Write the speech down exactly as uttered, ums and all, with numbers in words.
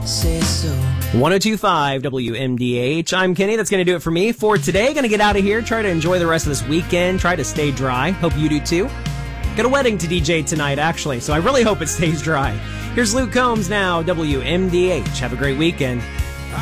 say so. one oh two point five W M D H. I'm Kenny. That's going to do it for me for today. Going to get out of here. Try to enjoy the rest of this weekend. Try to stay dry. Hope you do too. Got a wedding to D J tonight, actually, so I really hope it stays dry. Here's Luke Combs now, W M D H. Have a great weekend.